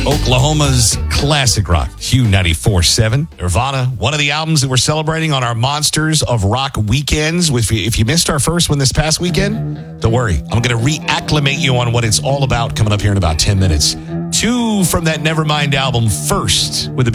Oklahoma's classic rock, Hugh 94.7. Nirvana, one of the albums that we're celebrating on our Monsters of Rock weekends. If you missed our first one this past weekend, don't worry. I'm going to reacclimate you on what it's all about coming up here in about 10 minutes. 2 from that Nevermind album first with the